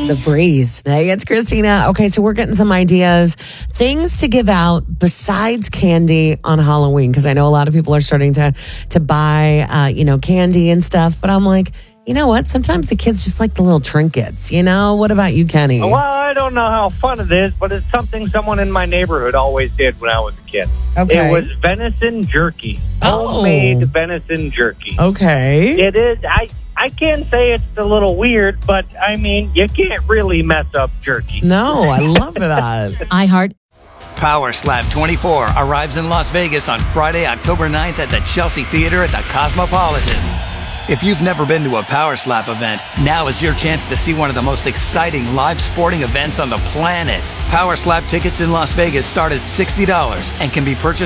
The breeze. Hey, it's Christina. Okay, so we're getting some ideas, things to give out besides candy on Halloween, because I know a lot of people are starting to buy, candy and stuff. But I'm like, you know what? Sometimes the kids just like the little trinkets. What about you, Kenny? Well, I don't know how fun it is, but it's something someone in my neighborhood always did when I was a kid. Okay. It was venison jerky. Homemade venison jerky. Okay. It is. I can say it's a little weird, but I mean, you can't really mess up jerky. No, I love that. iHeart. Power Slap 24 arrives in Las Vegas on Friday, October 9th at the Chelsea Theater at the Cosmopolitan. If you've never been to a Power Slap event, now is your chance to see one of the most exciting live sporting events on the planet. Power Slap tickets in Las Vegas start at $60 and can be purchased